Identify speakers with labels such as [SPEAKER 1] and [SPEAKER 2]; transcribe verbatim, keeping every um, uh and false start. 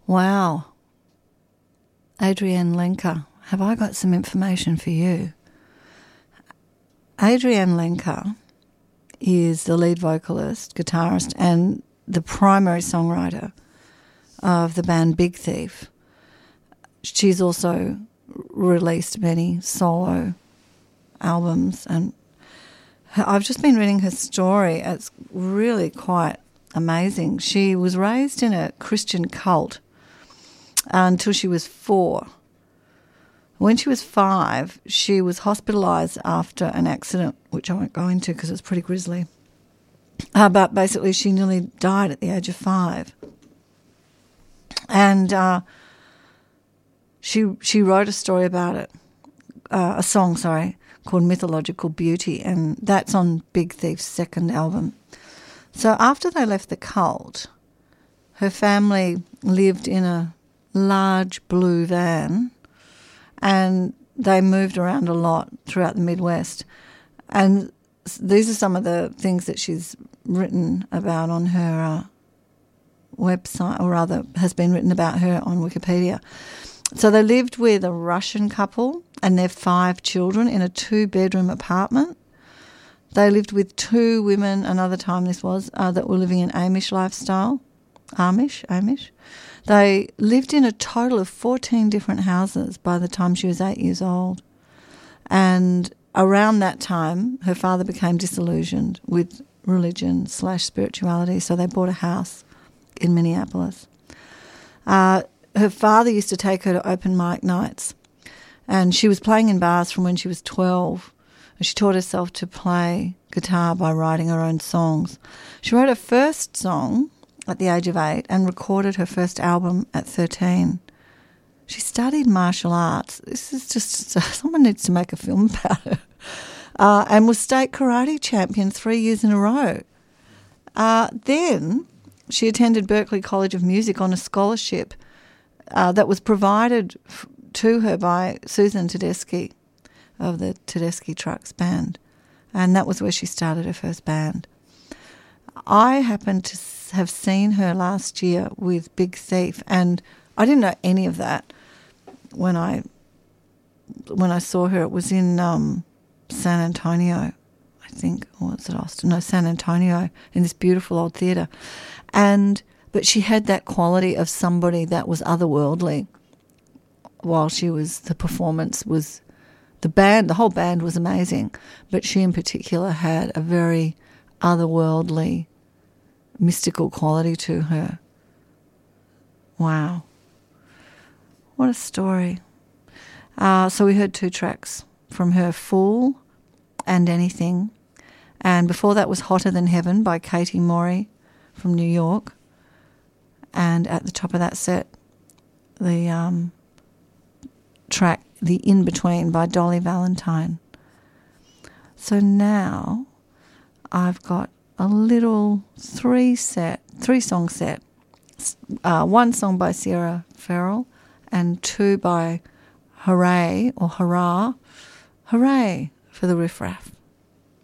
[SPEAKER 1] Wow. Adrienne Lenker, have I got some information for you? Adrienne Lenker is the lead vocalist, guitarist, and the primary songwriter of the band Big Thief. She's also released many solo albums, and her, I've just been reading her story. It's really quite amazing. She was raised in a Christian cult until she was four. When she was five, she was hospitalised after an accident, which I won't go into because it's pretty grisly. Uh, but basically she nearly died at the age of five. And uh, she she wrote a story about it, uh, a song, sorry, called Mythological Beauty, and that's on Big Thief's second album. So after they left the cult, her family lived in a large blue van, and they moved around a lot throughout the Midwest. And these are some of the things that she's written about on her uh, website, or rather has been written about her on Wikipedia. So they lived with a Russian couple and their five children in a two-bedroom apartment. They lived with two women, another time this was, uh, that were living an Amish lifestyle. Amish, Amish. They lived in a total of fourteen different houses by the time she was eight years old. And around that time, her father became disillusioned with religion slash spirituality, so they bought a house in Minneapolis. Uh, her father used to take her to open mic nights, and she was playing in bars from when she was twelve. And she taught herself to play guitar by writing her own songs. She wrote her first song at the age of eight and recorded her first album at thirteen. She studied martial arts. This is just, someone needs to make a film about her. Uh, and was state karate champion three years in a row. Uh, then she attended Berklee College of Music on a scholarship uh, that was provided f- to her by Susan Tedeschi of the Tedeschi Trucks Band. And that was where she started her first band. I happened to have seen her last year with Big Thief, and I didn't know any of that when I when I saw her. It was in um, San Antonio, I think, or was it Austin? No, San Antonio, in this beautiful old theatre. And but she had that quality of somebody that was otherworldly. While she was, the performance was, the band, the whole band was amazing, but she in particular had a very otherworldly, mystical quality to her. Wow. What a story. Uh, so we heard two tracks from her, Fool and Anything. And before that was Hotter Than Heaven by Katie Morey from New York. And at the top of that set, the um, track The In-Between by Dolly Valentine. So now I've got a little three set, three song set. Uh, one song by Sierra Farrell and two by Hooray or Hurrah. Hooray for the Riff Raff.